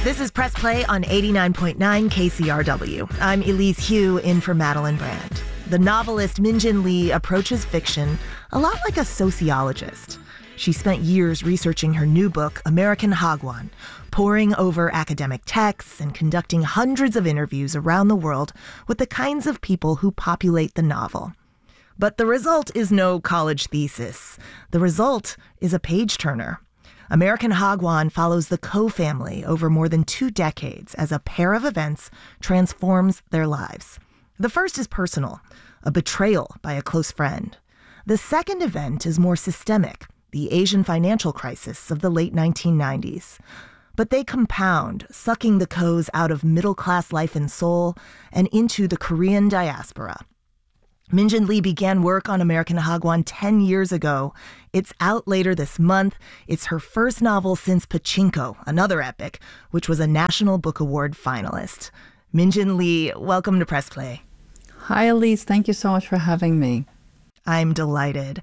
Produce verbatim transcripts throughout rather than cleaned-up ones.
This is Press Play on eighty-nine point nine K C R W. I'm Elise Hu in for Madeline Brand. The novelist Min-Jin Lee approaches fiction a lot like a sociologist. She spent years researching her new book, American Hagwon, poring over academic texts and conducting hundreds of interviews around the world with the kinds of people who populate the novel. But the result is no college thesis. The result is a page-turner. American Hagwon follows the Ko family over more than two decades as a pair of events transforms their lives. The first is personal, a betrayal by a close friend. The second event is more systemic, the Asian financial crisis of the late nineteen nineties. But they compound, sucking the Kos out of middle-class life in Seoul and into the Korean diaspora. Min-Jin Lee began work on American Hagwon ten years ago. It's out later this month. It's her first novel since Pachinko, another epic, which was a National Book Award finalist. Min-Jin Lee, welcome to Press Play. Hi, Elise. Thank you so much for having me. I'm delighted.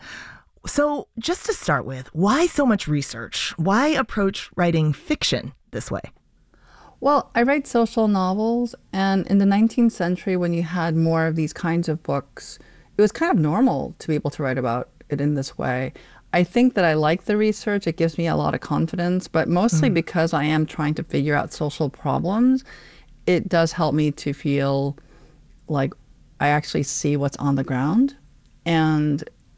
So just to start with, why so much research? Why approach writing fiction this way? Well, I write social novels, and in the nineteenth century, when you had more of these kinds of books, it was kind of normal to be able to write about it in this way. I think that I like the research. It gives me a lot of confidence, but mostly mm. because I am trying to figure out social problems, it does help me to feel like I actually see what's on the ground. And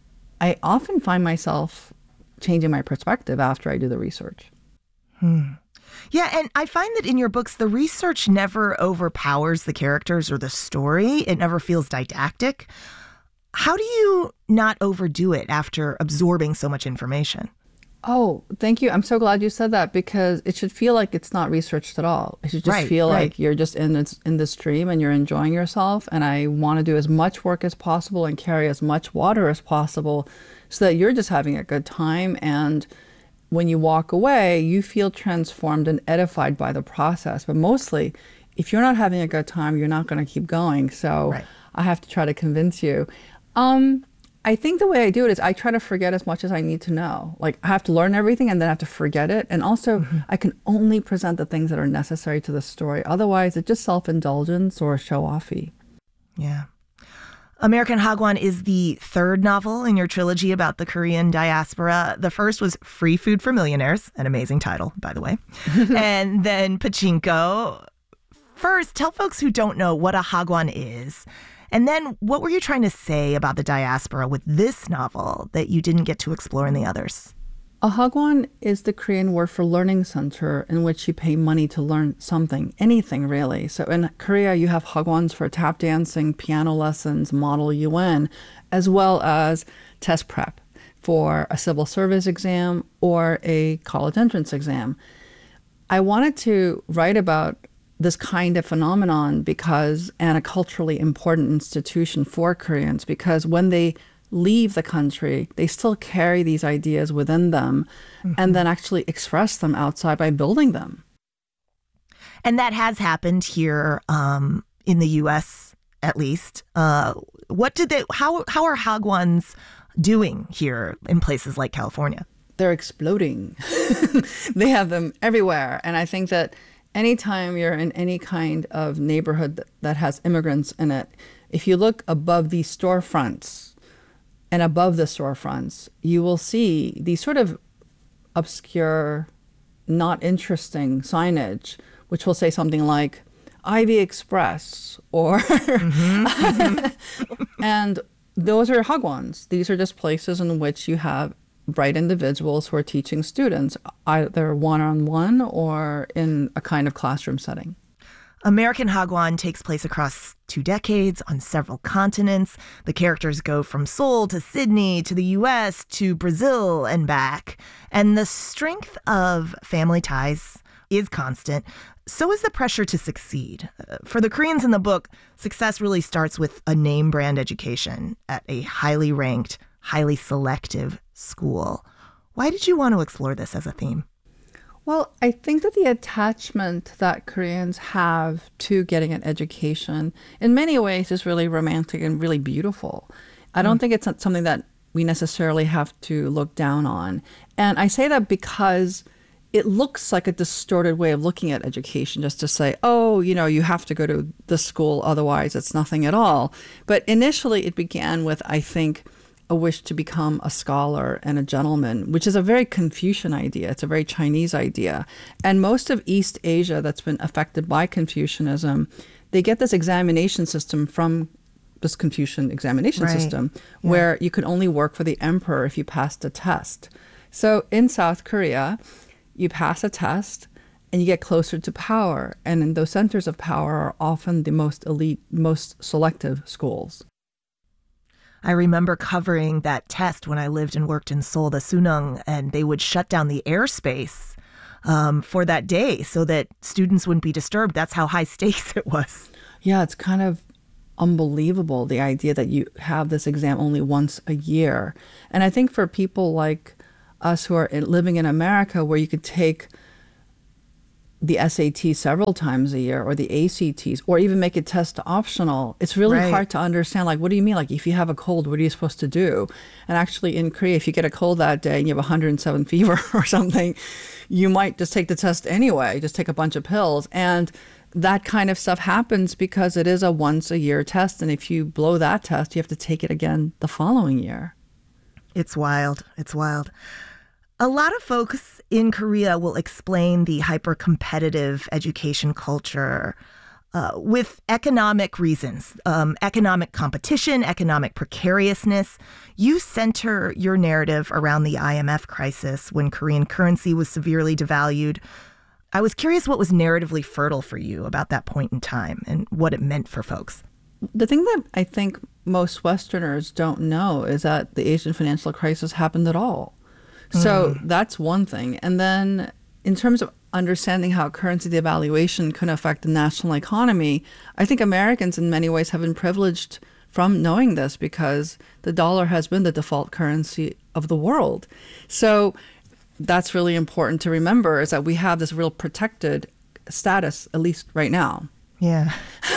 I often find myself changing my perspective after I do the research. Hmm. Yeah, and I find that in your books, the research never overpowers the characters or the story. It never feels didactic. How do you not overdo it after absorbing so much information? Oh, thank you. I'm so glad you said that, because it should feel like it's not researched at all. It should just right, feel right. like you're just in this, in the stream and you're enjoying yourself. And I want to do as much work as possible and carry as much water as possible so that you're just having a good time. And when you walk away, you feel transformed and edified by the process. But mostly, if you're not having a good time, you're not going to keep going. So right. I have to try to convince you. Um, I think the way I do it is I try to forget as much as I need to know. Like, I have to learn everything and then I have to forget it. And also, mm-hmm. I can only present the things that are necessary to the story. Otherwise, it's just self-indulgence or show-offy. Yeah. American Hagwon is the third novel in your trilogy about the Korean diaspora. The first was Free Food for Millionaires, an amazing title, by the way. And then Pachinko. First, tell folks who don't know what a Hagwon is. And then what were you trying to say about the diaspora with this novel that you didn't get to explore in the others? A Hagwon is the Korean word for learning center, in which you pay money to learn something, anything really. So in Korea, you have Hagwons for tap dancing, piano lessons, model U N, as well as test prep for a civil service exam or a college entrance exam. I wanted to write about this kind of phenomenon because, and a culturally important institution for Koreans, because when they leave the country, they still carry these ideas within them mm-hmm. and then actually express them outside by building them. And that has happened here um, in the U S, at least. Uh, what did they, how, how are Hagwons doing here in places like California? They're exploding. They have them everywhere. And I think that anytime you're in any kind of neighborhood that, that has immigrants in it, if you look above these storefronts, and above the storefronts, you will see these sort of obscure, not interesting signage, which will say something like Ivy Express or, mm-hmm, mm-hmm. And those are Hagwons. These are just places in which you have bright individuals who are teaching students, either one-on-one or in a kind of classroom setting. American Hagwon takes place across two decades on several continents. The characters go from Seoul to Sydney to the U S to Brazil and back. And the strength of family ties is constant. So is the pressure to succeed. For the Koreans in the book, success really starts with a name brand education at a highly ranked, highly selective school. Why did you want to explore this as a theme? Well, I think that the attachment that Koreans have to getting an education in many ways is really romantic and really beautiful. I don't mm. think it's something that we necessarily have to look down on. And I say that because it looks like a distorted way of looking at education, just to say, oh, you know, you have to go to this school, otherwise it's nothing at all. But initially it began with, I think, a wish to become a scholar and a gentleman, which is a very Confucian idea. It's a very Chinese idea. And most of East Asia that's been affected by Confucianism, they get this examination system from this Confucian examination right. system, yeah. where you could only work for the emperor if you passed a test. So in South Korea, you pass a test and you get closer to power. And in those centers of power are often the most elite, most selective schools. I remember covering that test when I lived and worked in Seoul, the Sunung, and they would shut down the airspace um, for that day so that students wouldn't be disturbed. That's how high stakes it was. Yeah, it's kind of unbelievable, the idea that you have this exam only once a year. And I think for people like us who are in, living in America, where you could take the S A T several times a year, or the A C Ts, or even make it test optional, it's really right. hard to understand, like, what do you mean? Like, if you have a cold, what are you supposed to do? And actually in Korea, if you get a cold that day and you have one hundred seven fever or something, you might just take the test anyway, just take a bunch of pills. And that kind of stuff happens because it is a once a year test. And if you blow that test, you have to take it again the following year. It's wild. It's wild. A lot of folks in Korea will explain the hyper-competitive education culture uh, with economic reasons, um, economic competition, economic precariousness. You center your narrative around the I M F crisis when Korean currency was severely devalued. I was curious what was narratively fertile for you about that point in time and what it meant for folks. The thing that I think most Westerners don't know is that the Asian financial crisis happened at all. So mm. that's one thing. And then in terms of understanding how currency devaluation can affect the national economy, I think Americans in many ways have been privileged from knowing this because the dollar has been the default currency of the world. So that's really important to remember, is that we have this real protected status, at least right now. Yeah.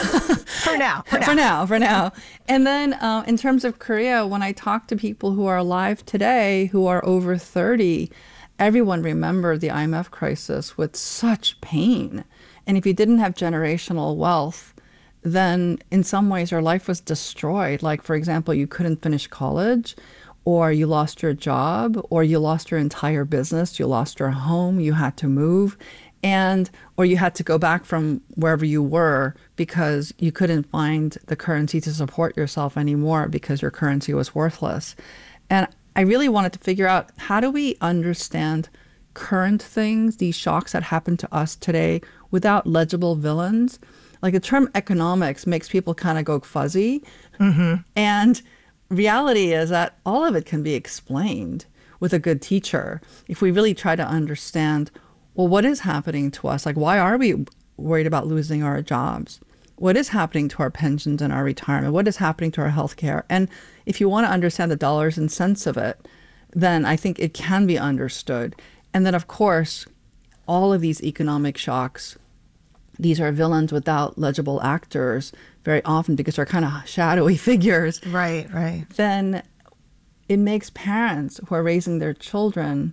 for now. For now. for now. For now. And then uh, in terms of Korea, when I talk to people who are alive today, who are over thirty, everyone remembered the I M F crisis with such pain. And if you didn't have generational wealth, then in some ways your life was destroyed. Like, for example, you couldn't finish college, or you lost your job, or you lost your entire business, you lost your home, you had to move. And or you had to go back from wherever you were because you couldn't find the currency to support yourself anymore because your currency was worthless. And I really wanted to figure out, how do we understand current things, these shocks that happen to us today, without legible villains? Like, the term economics makes people kind of go fuzzy. Mm-hmm. And reality is that all of it can be explained with a good teacher if we really try to understand, well, what is happening to us? Like, why are we worried about losing our jobs? What is happening to our pensions and our retirement? What is happening to our health care? And if you want to understand the dollars and cents of it, then I think it can be understood. And then, of course, all of these economic shocks, these are villains without legible actors very often because they're kind of shadowy figures. Right, right. Then it makes parents who are raising their children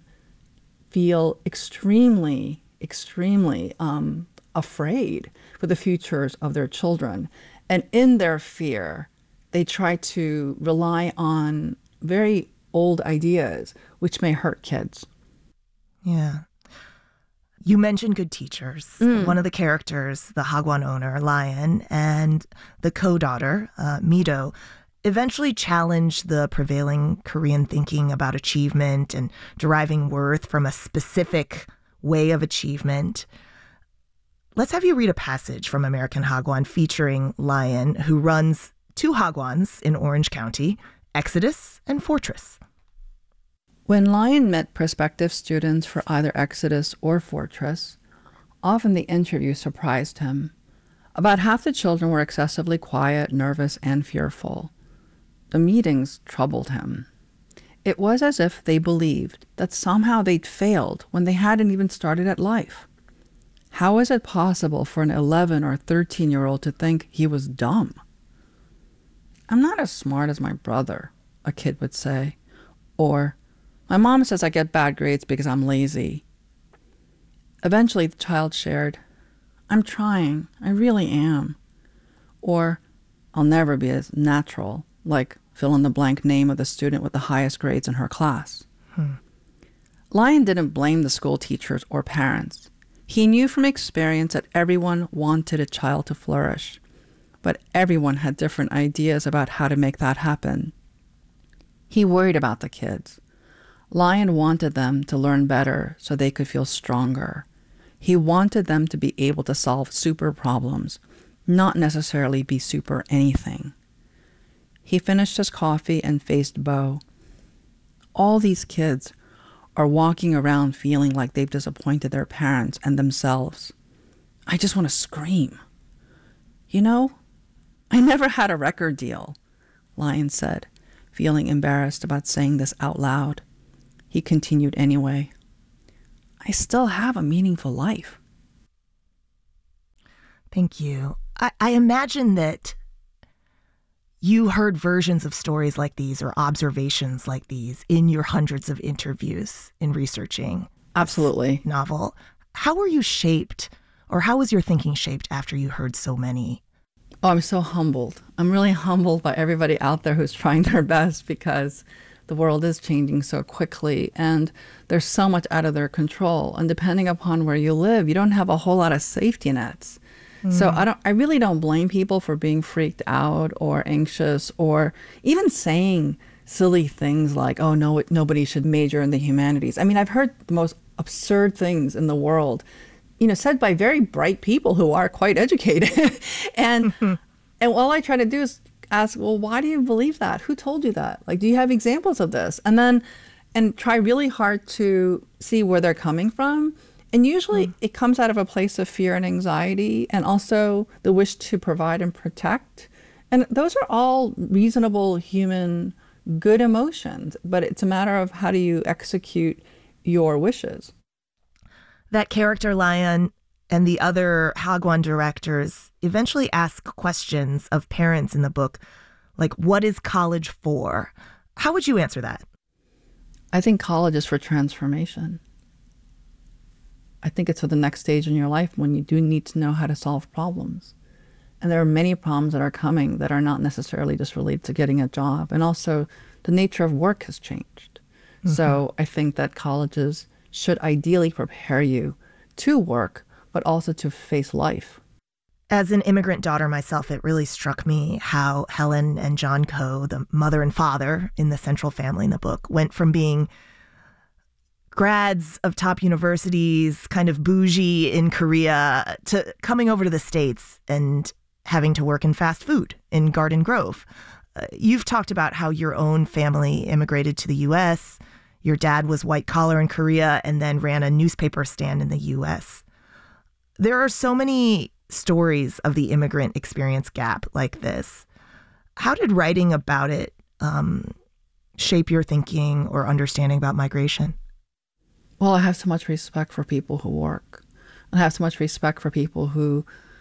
feel extremely, extremely um, afraid for the futures of their children. And in their fear, they try to rely on very old ideas, which may hurt kids. Yeah. You mentioned good teachers. Mm. One of the characters, the hagwon owner, Lion, and the co-daughter, uh, Mido, eventually challenged the prevailing Korean thinking about achievement and deriving worth from a specific way of achievement. Let's have you read a passage from American Hagwon featuring Lion, who runs two hagwons in Orange County, Exodus and Fortress. When Lion met prospective students for either Exodus or Fortress, often the interview surprised him. About half the children were excessively quiet, nervous, and fearful. The meetings troubled him. It was as if they believed that somehow they'd failed when they hadn't even started at life. How is it possible for an eleven or thirteen-year-old to think he was dumb? "I'm not as smart as my brother," a kid would say. Or, "My mom says I get bad grades because I'm lazy." Eventually, the child shared, "I'm trying. I really am." Or, "I'll never be as natural," like fill in the blank name of the student with the highest grades in her class. Hmm. Lyon didn't blame the school teachers or parents. He knew from experience that everyone wanted a child to flourish, but everyone had different ideas about how to make that happen. He worried about the kids. Lyon wanted them to learn better so they could feel stronger. He wanted them to be able to solve super problems, not necessarily be super anything. He finished his coffee and faced Bo. All these kids are walking around feeling like they've disappointed their parents and themselves. I just want to scream. "You know, I never had a record deal," Lyon said, feeling embarrassed about saying this out loud. He continued anyway. "I still have a meaningful life." Thank you. I, I imagine that you heard versions of stories like these or observations like these in your hundreds of interviews in researching Absolutely. this novel. How were you shaped, or how was your thinking shaped after you heard so many? Oh, I'm so humbled. I'm really humbled by everybody out there who's trying their best, because the world is changing so quickly and there's so much out of their control. And depending upon where you live, you don't have a whole lot of safety nets. Mm. So I don't, I really don't blame people for being freaked out or anxious or even saying silly things like, "Oh, no, nobody should major in the humanities." I mean, I've heard the most absurd things in the world, you know, said by very bright people who are quite educated. and and all I try to do is ask, well, why do you believe that? Who told you that? Like, do you have examples of this? And then, and try really hard to see where they're coming from. And usually mm. it comes out of a place of fear and anxiety, and also the wish to provide and protect. And those are all reasonable human good emotions, but it's a matter of how do you execute your wishes. That character, Lyon, and the other Hagwon directors eventually ask questions of parents in the book, like, what is college for? How would you answer that? I think college is for transformation. I think it's for the next stage in your life when you do need to know how to solve problems. And there are many problems that are coming that are not necessarily just related to getting a job. And also the nature of work has changed. Mm-hmm. So I think that colleges should ideally prepare you to work, but also to face life. As an immigrant daughter myself, it really struck me how Helen and John Ko, the mother and father in the central family in the book, went from being grads of top universities, kind of bougie in Korea, to coming over to the States and having to work in fast food in Garden Grove. Uh, you've talked about how your own family immigrated to the U S. Your dad was white collar in Korea and then ran a newspaper stand in the U S. There are so many stories of the immigrant experience gap like this. How did writing about it um, shape your thinking or understanding about migration? Well, I have so much respect for people who work. I have so much respect for people who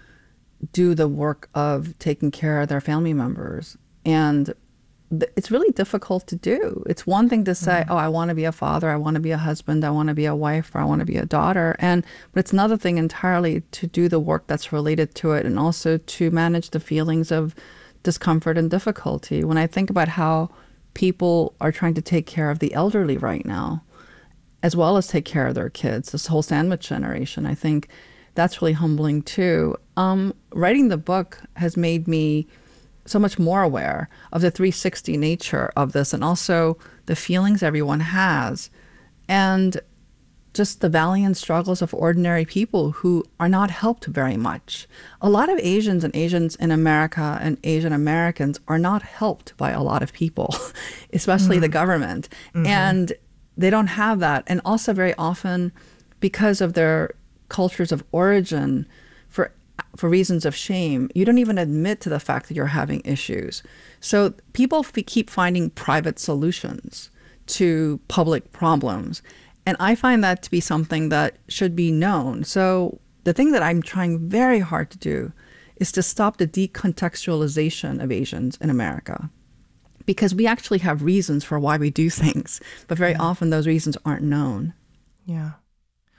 do the work of taking care of their family members. And th- it's really difficult to do. It's one thing to say, mm-hmm. oh, I want to be a father, I want to be a husband, I want to be a wife, or I want to be a daughter. And but it's another thing entirely to do the work that's related to it, and also to manage the feelings of discomfort and difficulty. When I think about how people are trying to take care of the elderly right now, as well as take care of their kids, this whole sandwich generation, I think that's really humbling too. Um, writing the book has made me so much more aware of the three sixty nature of this, and also the feelings everyone has, and just the valiant struggles of ordinary people who are not helped very much. A lot of Asians and Asians in America and Asian Americans are not helped by a lot of people, especially mm-hmm. the government. Mm-hmm. And they don't have that. And also very often, because of their cultures of origin, for for reasons of shame, you don't even admit to the fact that you're having issues. So people f- keep finding private solutions to public problems. And I find that to be something that should be known. So the thing that I'm trying very hard to do is to stop the decontextualization of Asians in America. Because we actually have reasons for why we do things, but very yeah. often those reasons aren't known. Yeah.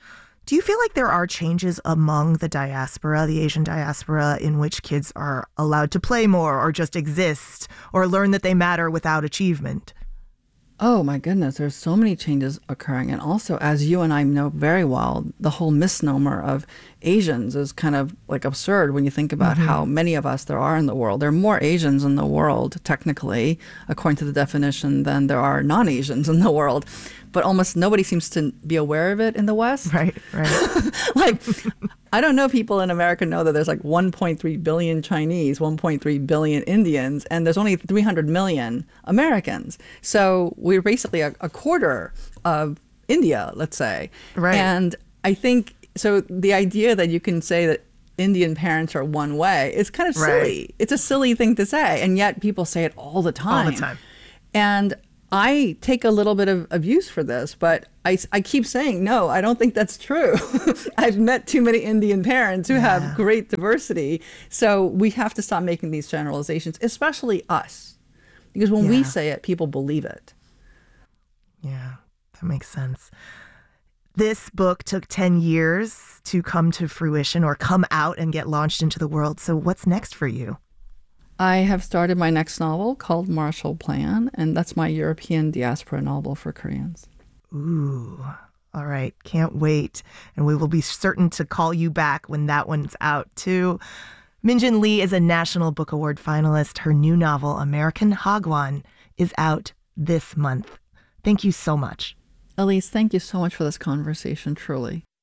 Do you feel like there are changes among the diaspora, the Asian diaspora, in which kids are allowed to play more or just exist or learn that they matter without achievement? Oh my goodness, there's so many changes occurring. And also, as you and I know very well, the whole misnomer of Asians is kind of like absurd when you think about mm-hmm. how many of us there are in the world. There are more Asians in the world, technically, according to the definition, than there are non-Asians in the world. But almost nobody seems to be aware of it in the West. Right, right. Like, I don't know if people in America know that there's like one point three billion Chinese, one point three billion Indians, and there's only three hundred million Americans. So we're basically a, a quarter of India, let's say. Right. And I think, so the idea that you can say that Indian parents are one way is kind of silly. Right. It's a silly thing to say, and yet people say it all the time. All the time. And I take a little bit of abuse for this, but I, I keep saying, no, I don't think that's true. I've met too many Indian parents who Yeah. have great diversity. So we have to stop making these generalizations, especially us. Because when we Yeah. say it, people believe it. Yeah, that makes sense. This book took ten years to come to fruition or come out and get launched into the world. So what's next for you? I have started my next novel called Marshall Plan, and that's my European diaspora novel for Koreans. Ooh, all right. Can't wait. And we will be certain to call you back when that one's out, too. Minjin Lee is a National Book Award finalist. Her new novel, American Hagwon, is out this month. Thank you so much. Elise, thank you so much for this conversation, truly.